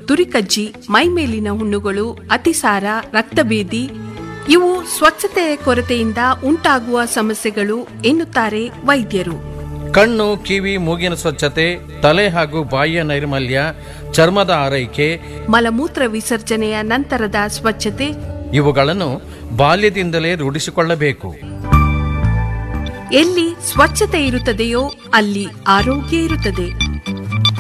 ತುರಿಕಜ್ಜಿ, ಮೈಮೇಲಿನ ಹುಣ್ಣುಗಳು, ಅತಿಸಾರ, ರಕ್ತಭೇದಿ ಇವು ಸ್ವಚ್ಛತೆಯ ಕೊರತೆಯಿಂದ ಉಂಟಾಗುವ ಸಮಸ್ಯೆಗಳು ಎನ್ನುತ್ತಾರೆ ವೈದ್ಯರು. ಕಣ್ಣು, ಕಿವಿ, ಮೂಗಿನ ಸ್ವಚ್ಛತೆ, ತಲೆ ಹಾಗೂ ಬಾಯಿಯ ನೈರ್ಮಲ್ಯ, ಚರ್ಮದ ಆರೈಕೆ, ಮಲಮೂತ್ರ ವಿಸರ್ಜನೆಯ ನಂತರದ ಸ್ವಚ್ಛತೆ ಇವುಗಳನ್ನು ಬಾಲ್ಯದಿಂದಲೇ ರೂಢಿಸಿಕೊಳ್ಳಬೇಕು. ಎಲ್ಲಿ ಸ್ವಚ್ಛತೆ ಇರುತ್ತದೆಯೋ ಅಲ್ಲಿ ಆರೋಗ್ಯ ಇರುತ್ತದೆ.